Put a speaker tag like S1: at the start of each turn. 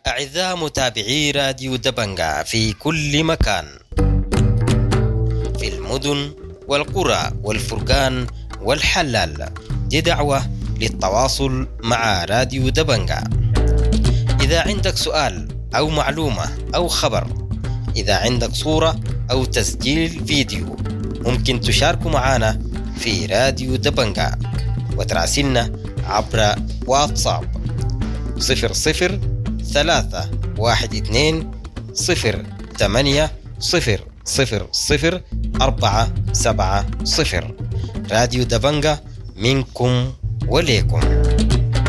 S1: أعزائي متابعي راديو دبنجا في كل مكان، في المدن والقرى والفرقان والحلال، دي دعوة للتواصل مع راديو دبنجا. إذا عندك سؤال أو معلومة أو خبر، إذا عندك صورة أو تسجيل فيديو، ممكن تشاركوا معنا في راديو دبنجا وتراسلنا عبر واتساب 00312080000470. راديو دبنجا منكم وليكم.